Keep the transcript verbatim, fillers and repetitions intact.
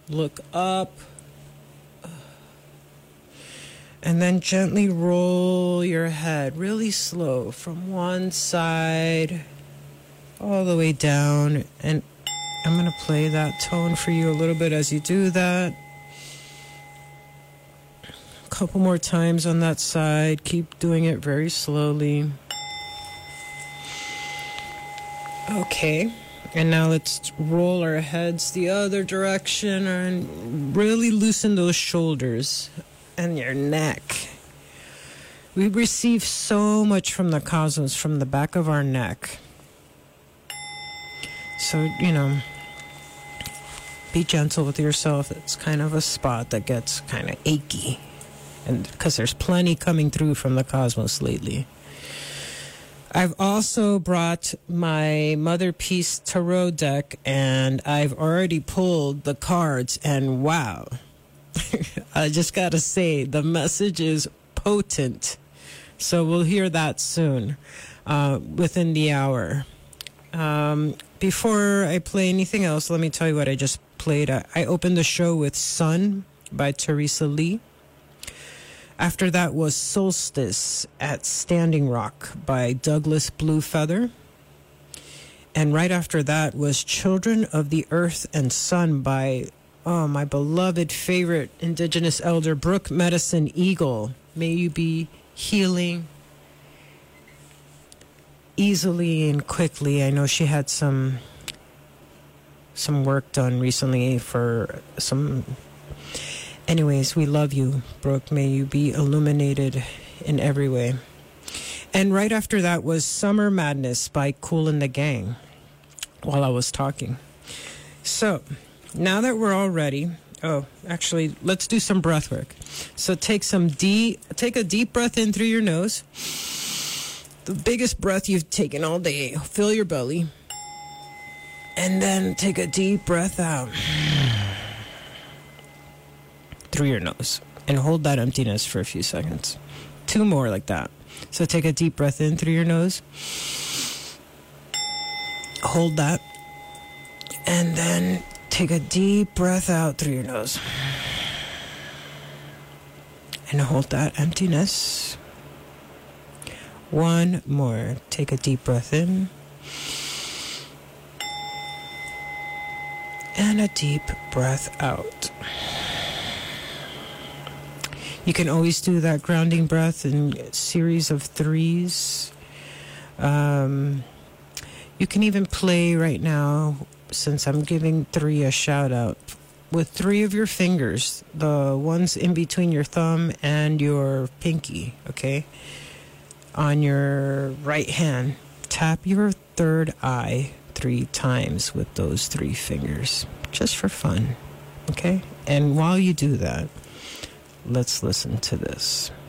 Look up. And then gently roll your head really slow from one side all the way down. And I'm going to play that tone for you a little bit as you do that. A couple more times on that side. Keep doing it very slowly. Okay. And now let's roll our heads the other direction and really loosen those shoulders and your neck. We receive so much from the cosmos from the back of our neck. So, you know, be gentle with yourself. It's kind of a spot that gets kind of achy. And because there's plenty coming through from the cosmos lately. I've also brought my Mother Peace Tarot deck, and I've already pulled the cards, and wow. I just got to say, the message is potent. So we'll hear that soon, uh, within the hour. Um, before I play anything else, let me tell you what I just played. I, I opened the show with Sun by Teresa Lee. After that was Solstice at Standing Rock by Douglas Bluefeather. And right after that was Children of the Earth and Sun by, oh, my beloved favorite Indigenous elder, Brooke Medicine Eagle. May you be healing easily and quickly. I know she had some some work done recently for some... Anyways, we love you, Brooke. May you be illuminated in every way. And right after that was Summer Madness by Kool and the Gang while I was talking. So, now that we're all ready... Oh, actually, let's do some breath work. So take some deep... Take a deep breath in through your nose. The biggest breath you've taken all day. Fill your belly. And then take a deep breath out through your nose and hold that emptiness for a few seconds. Two more like that. So take a deep breath in through your nose. Hold that. And then take a deep breath out through your nose. And hold that emptiness. One more. Take a deep breath in. And a deep breath out. You can always do that grounding breath in a series of threes. Um, you can even play right now, since I'm giving three a shout out, with three of your fingers, the ones in between your thumb and your pinky, okay? On your right hand, tap your third eye three times with those three fingers, just for fun, okay? And while you do that, let's listen to this.